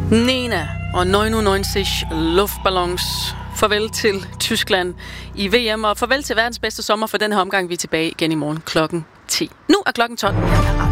Nena og 99 luftballons. Farvel til Tyskland i VM, og farvel til verdens bedste sommer for den her omgang. Vi er tilbage igen i morgen klokken 10. Nu er klokken 12.